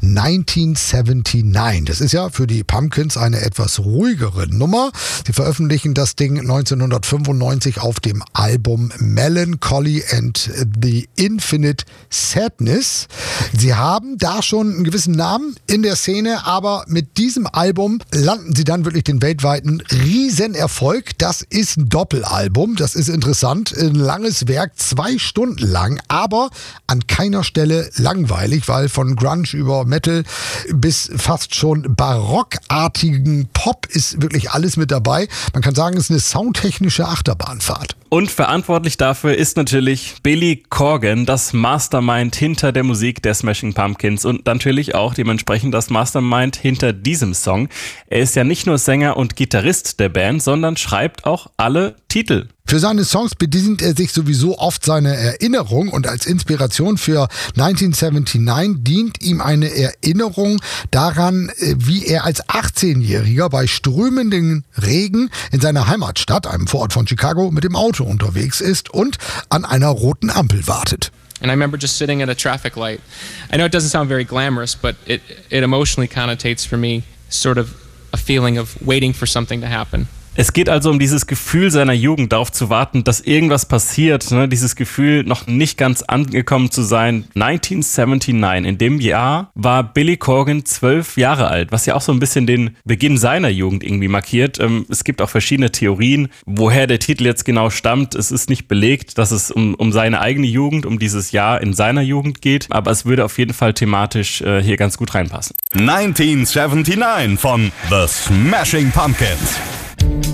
1979. Das ist ja für die Pumpkins eine etwas ruhigere Nummer. Sie veröffentlichen das Ding 1995 auf dem Album Melancholy and the Infinite Sadness. Sie haben da schon einen gewissen Namen in der Szene, aber mit diesem Album landen sie dann wirklich den weltweiten Riesenerfolg. Das ist ein Doppelalbum, das ist interessant, ein langes Werk, 2 Stunden lang, aber an keiner Stelle langweilig, weil von Grunge über Metal bis fast schon barockartigen Pop ist wirklich alles mit dabei. Man kann sagen, es ist eine soundtechnische Achterbahnfahrt. Und verantwortlich dafür ist natürlich Billy Corgan, das Mastermind hinter der Musik der Smashing Pumpkins und natürlich auch dementsprechend das Mastermind hinter diesem Song. Er ist ja nicht nur Sänger und Gitarrist der Band, sondern schreibt auch alle Titel. Für seine Songs bedient er sich sowieso oft seine Erinnerung und als Inspiration für 1979 dient ihm eine Erinnerung daran, wie er als 18-Jähriger bei strömendem Regen in seiner Heimatstadt, einem Vorort von Chicago, mit dem Auto unterwegs ist und an einer roten Ampel wartet. And I remember just sitting at a traffic light. I know it doesn't sound very glamorous, but it emotionally connotates for me sort of a feeling of waiting for something to happen. Es geht also um dieses Gefühl seiner Jugend, darauf zu warten, dass irgendwas passiert, ne? Dieses Gefühl, noch nicht ganz angekommen zu sein. 1979, in dem Jahr war Billy Corgan 12 Jahre alt, was ja auch so ein bisschen den Beginn seiner Jugend irgendwie markiert. Es gibt auch verschiedene Theorien, woher der Titel jetzt genau stammt. Es ist nicht belegt, dass es um seine eigene Jugend, um dieses Jahr in seiner Jugend geht, aber es würde auf jeden Fall thematisch hier ganz gut reinpassen. 1979 von The Smashing Pumpkins.